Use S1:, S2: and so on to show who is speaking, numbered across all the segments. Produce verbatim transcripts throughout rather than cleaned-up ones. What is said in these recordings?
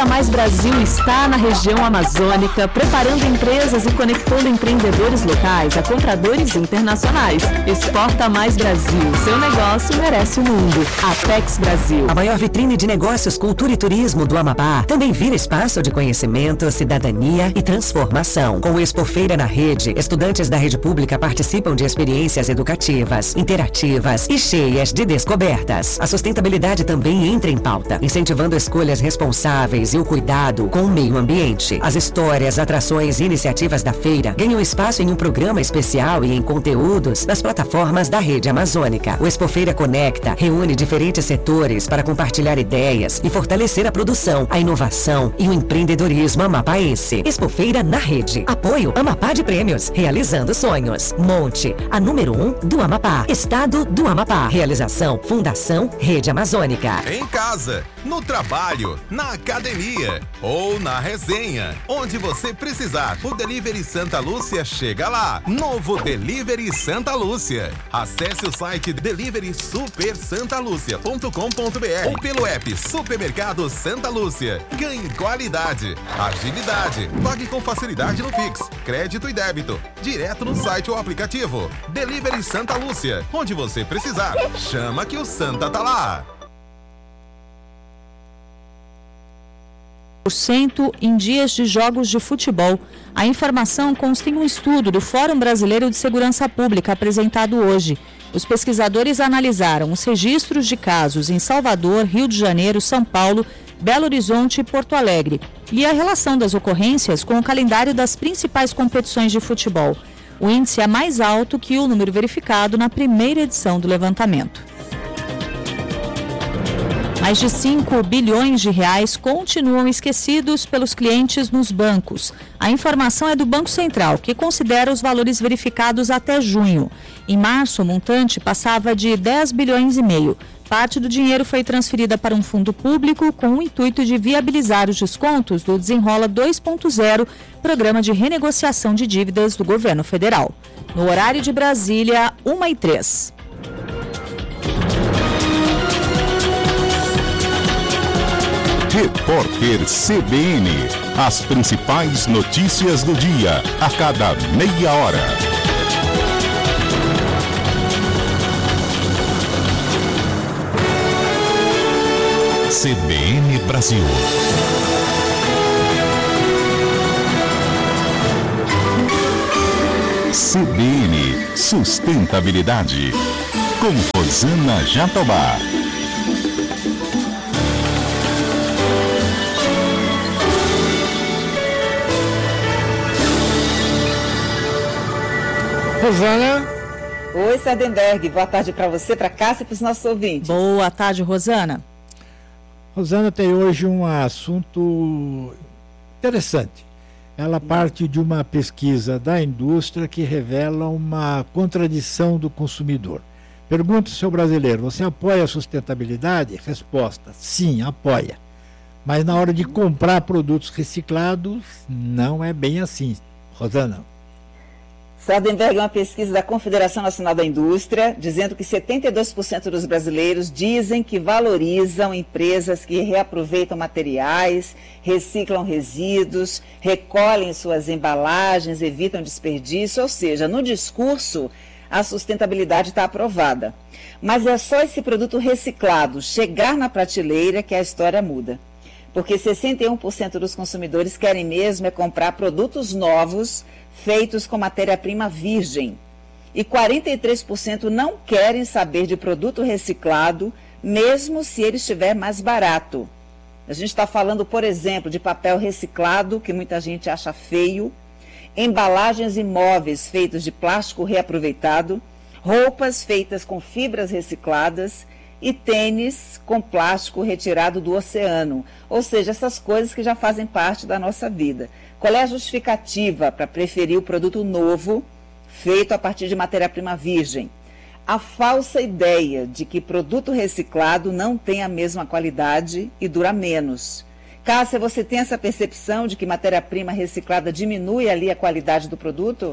S1: Exporta Mais Brasil está na região amazônica, preparando empresas e conectando empreendedores locais a compradores internacionais. Exporta Mais Brasil, seu negócio merece o mundo. Apex Brasil.
S2: A maior vitrine de negócios, cultura e turismo do Amapá também vira espaço de conhecimento, cidadania e transformação. Com o Expofeira na Rede, estudantes da rede pública participam de experiências educativas, interativas e cheias de descobertas. A sustentabilidade também entra em pauta, incentivando escolhas responsáveis e o cuidado com o meio ambiente. As histórias, atrações e iniciativas da feira ganham espaço em um programa especial e em conteúdos das plataformas da Rede Amazônica. O Expofeira Conecta reúne diferentes setores para compartilhar ideias e fortalecer a produção, a inovação e o empreendedorismo amapaense. Expofeira na Rede. Apoio Amapá de Prêmios. Realizando sonhos. Monte, a número um do Amapá. Estado do Amapá. Realização Fundação Rede Amazônica.
S3: Em casa, no trabalho, na academia ou na resenha. Onde você precisar, o Delivery Santa Lúcia chega lá. Novo Delivery Santa Lúcia. Acesse o site delivery super santa lúcia ponto com ponto br ou pelo app Supermercado Santa Lúcia. Ganhe qualidade, agilidade, pague com facilidade no Pix, crédito e débito, direto no site ou aplicativo. Delivery Santa Lúcia, onde você precisar. Chama que o Santa tá lá.
S1: por cento em dias de jogos de futebol. A informação consta em um estudo do Fórum Brasileiro de Segurança Pública apresentado hoje. Os pesquisadores analisaram os registros de casos em Salvador, Rio de Janeiro, São Paulo, Belo Horizonte e Porto Alegre e a relação das ocorrências com o calendário das principais competições de futebol. O índice é mais alto que o número verificado na primeira edição do levantamento. Mais de cinco bilhões de reais continuam esquecidos pelos clientes nos bancos. A informação é do Banco Central, que considera os valores verificados até junho. Em março, o montante passava de dez bilhões e meio. Parte do dinheiro foi transferida para um fundo público com o intuito de viabilizar os descontos do Desenrola dois ponto zero, programa de renegociação de dívidas do governo federal. No horário de Brasília, uma e três.
S4: Repórter C B N. As principais notícias do dia, a cada meia hora. C B N Brasil. C B N Sustentabilidade. Com Rosana Jatobá.
S5: Rosana.
S6: Oi, Sardenberg. Boa tarde para você, para Cássia e para os nossos ouvintes.
S1: Boa tarde, Rosana.
S5: Rosana tem hoje um assunto interessante. Ela parte de uma pesquisa da indústria que revela uma contradição do consumidor. Pergunta ao seu brasileiro, você apoia a sustentabilidade? Resposta, sim, apoia. Mas na hora de comprar produtos reciclados, não é bem assim. Rosana.
S6: Sardenberg é uma pesquisa da Confederação Nacional da Indústria, dizendo que setenta e dois por cento dos brasileiros dizem que valorizam empresas que reaproveitam materiais, reciclam resíduos, recolhem suas embalagens, evitam desperdício, ou seja, no discurso a sustentabilidade está aprovada. Mas é só esse produto reciclado chegar na prateleira que a história muda. Porque sessenta e um por cento dos consumidores querem mesmo é comprar produtos novos feitos com matéria-prima virgem. E quarenta e três por cento não querem saber de produto reciclado, mesmo se ele estiver mais barato. A gente está falando, por exemplo, de papel reciclado, que muita gente acha feio, embalagens e móveis feitos de plástico reaproveitado, roupas feitas com fibras recicladas e tênis com plástico retirado do oceano. Ou seja, essas coisas que já fazem parte da nossa vida. Qual é a justificativa para preferir o produto novo, feito a partir de matéria-prima virgem? A falsa ideia de que produto reciclado não tem a mesma qualidade e dura menos. Cássia, você tem essa percepção de que matéria-prima reciclada diminui ali a qualidade do produto?
S1: Não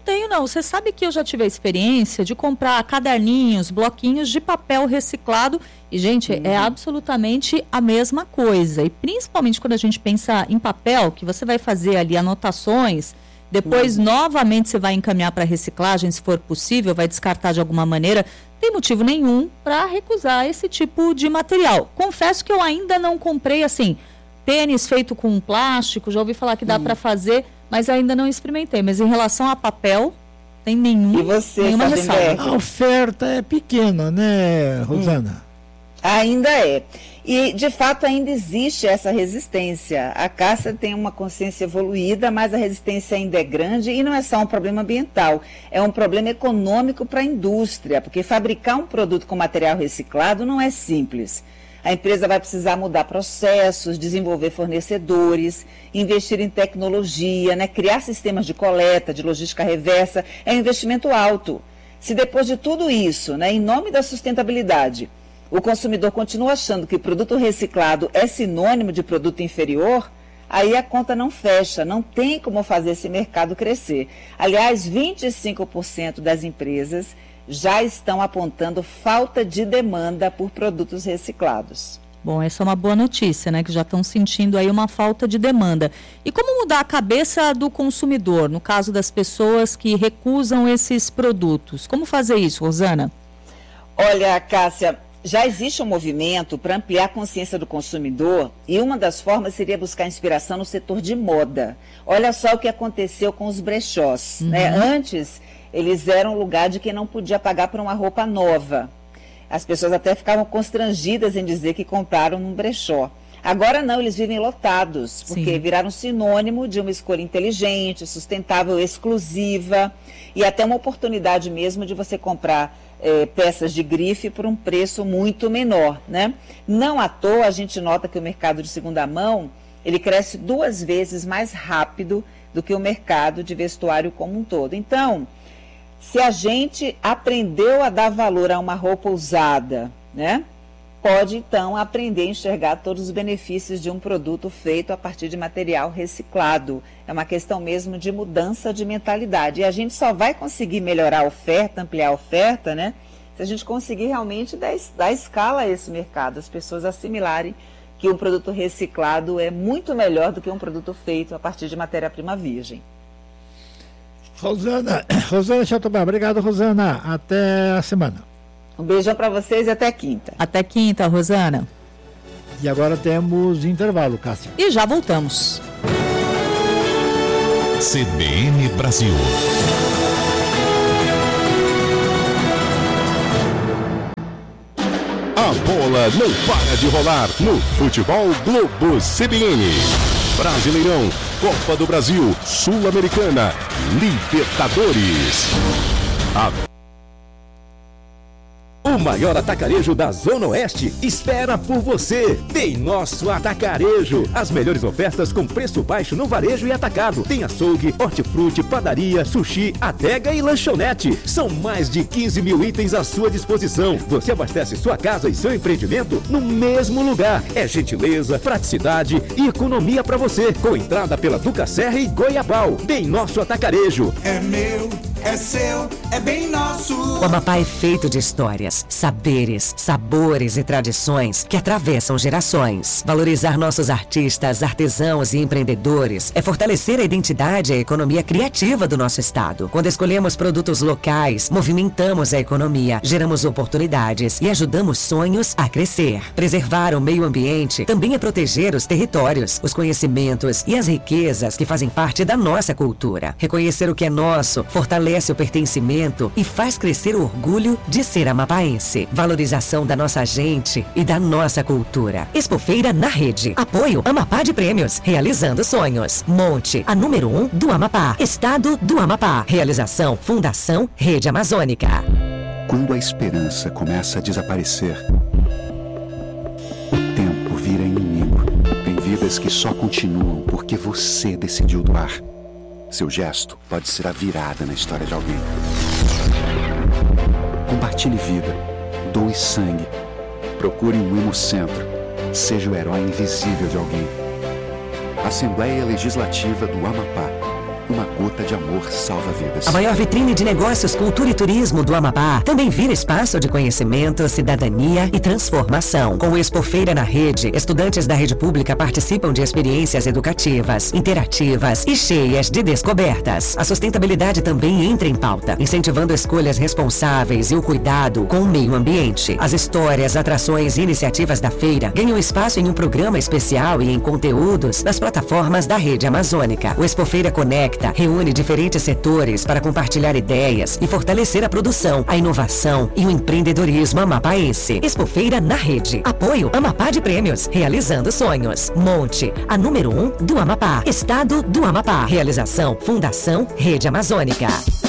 S1: tenho não. Você sabe que eu já tive a experiência de comprar caderninhos, bloquinhos de papel reciclado e, gente, uhum. é absolutamente a mesma coisa. E principalmente quando a gente pensa em papel, que você vai fazer ali anotações, depois uhum. novamente você vai encaminhar para reciclagem, se for possível, vai descartar de alguma maneira. Não tem motivo nenhum para recusar esse tipo de material. Confesso que eu ainda não comprei, assim, tênis feito com plástico, já ouvi falar que dá uhum. para fazer, mas ainda não experimentei. Mas em relação a papel, tem nenhum,
S6: e você,
S1: nenhuma ressalva.
S5: A oferta é pequena, né, Rosana?
S6: Hum. Ainda é. E, de fato, ainda existe essa resistência. A Cássia tem uma consciência evoluída, mas a resistência ainda é grande e não é só um problema ambiental, é um problema econômico para a indústria, porque fabricar um produto com material reciclado não é simples. A empresa vai precisar mudar processos, desenvolver fornecedores, investir em tecnologia, né? Criar sistemas de coleta, de logística reversa, é um investimento alto. Se depois de tudo isso, né, em nome da sustentabilidade, o consumidor continua achando que produto reciclado é sinônimo de produto inferior, aí a conta não fecha, não tem como fazer esse mercado crescer. Aliás, vinte e cinco por cento das empresas já estão apontando falta de demanda por produtos reciclados.
S1: Bom, essa é uma boa notícia, né? Que já estão sentindo aí uma falta de demanda. E como mudar a cabeça do consumidor, no caso das pessoas que recusam esses produtos? Como fazer isso, Rosana?
S6: Olha, Cássia, já existe um movimento para ampliar a consciência do consumidor e uma das formas seria buscar inspiração no setor de moda. Olha só o que aconteceu com os brechós, uhum. né? Antes, eles eram um lugar de quem não podia pagar por uma roupa nova. As pessoas até ficavam constrangidas em dizer que compraram num brechó. Agora não, eles vivem lotados, porque Sim. viraram sinônimo de uma escolha inteligente, sustentável, exclusiva e até uma oportunidade mesmo de você comprar é, peças de grife por um preço muito menor, né? Não à toa a gente nota que o mercado de segunda mão, ele cresce duas vezes mais rápido do que o mercado de vestuário como um todo. Então, se a gente aprendeu a dar valor a uma roupa usada, né, pode então aprender a enxergar todos os benefícios de um produto feito a partir de material reciclado. É uma questão mesmo de mudança de mentalidade. E a gente só vai conseguir melhorar a oferta, ampliar a oferta, né, se a gente conseguir realmente dar, dar escala a esse mercado, as pessoas assimilarem que um produto reciclado é muito melhor do que um produto feito a partir de matéria-prima virgem.
S5: Rosana, Rosana Chateaubriand, obrigado, Rosana. Até a semana.
S6: Um beijão para vocês e até quinta.
S1: Até quinta, Rosana.
S5: E agora temos intervalo, Cássia.
S1: E já voltamos.
S4: C B N Brasil. A bola não para de rolar no Futebol Globo C B N. Brasileirão, Copa do Brasil, Sul-Americana, Libertadores. A...
S7: O maior atacarejo da Zona Oeste espera por você. Tem nosso atacarejo. As melhores ofertas com preço baixo no varejo e atacado. Tem açougue, hortifruti, padaria, sushi, adega e lanchonete. São mais de quinze mil itens à sua disposição. Você abastece sua casa e seu empreendimento no mesmo lugar. É gentileza, praticidade e economia para você. Com entrada pela Duca Serra e Goiabal. Tem nosso atacarejo.
S8: É meu, é seu, é bem nosso.
S2: O Amapá é feito de histórias, saberes, sabores e tradições que atravessam gerações. Valorizar nossos artistas, artesãos e empreendedores é fortalecer a identidade e a economia criativa do nosso estado. Quando escolhemos produtos locais, movimentamos a economia, geramos oportunidades e ajudamos sonhos a crescer. Preservar o meio ambiente também é proteger os territórios, os conhecimentos e as riquezas que fazem parte da nossa cultura. Reconhecer o que é nosso fortalece o pertencimento e faz crescer o orgulho de ser amapaense. Valorização da nossa gente e da nossa cultura. Expofeira na rede. Apoio Amapá de Prêmios. Realizando sonhos. Monte, a número um do Amapá. Estado do Amapá. Realização Fundação Rede Amazônica.
S9: Quando a esperança começa a desaparecer, o tempo vira inimigo. Tem vidas que só continuam porque você decidiu doar. Seu gesto pode ser a virada na história de alguém. Compartilhe vida, doe sangue, procure um hemocentro, seja o herói invisível de alguém. Assembleia Legislativa do Amapá. Uma gota de amor salva vidas.
S2: A maior vitrine de negócios, cultura e turismo do Amapá também vira espaço de conhecimento, cidadania e transformação. Com o Expofeira na Rede, estudantes da rede pública participam de experiências educativas, interativas e cheias de descobertas. A sustentabilidade também entra em pauta, incentivando escolhas responsáveis e o cuidado com o meio ambiente. As histórias, atrações e iniciativas da feira ganham espaço em um programa especial e em conteúdos nas plataformas da Rede Amazônica. O Expofeira Conecta reúne diferentes setores para compartilhar ideias e fortalecer a produção, a inovação e o empreendedorismo amapaense. Expofeira na Rede. Apoio Amapá de Prêmios. Realizando sonhos. Monte, a número um do Amapá. Estado do Amapá. Realização Fundação Rede Amazônica.